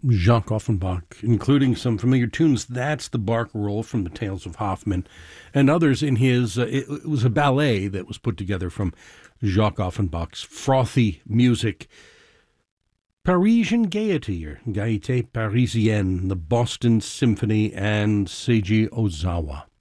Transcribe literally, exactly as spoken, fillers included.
Jacques Offenbach, including some familiar tunes. That's the Barcarolle from the Tales of Hoffmann, and others in his, uh, it, it was a ballet that was put together from Jacques Offenbach's frothy music. Parisian Gaiety, or Gaieté Parisienne, the Boston Symphony, and Seiji Ozawa.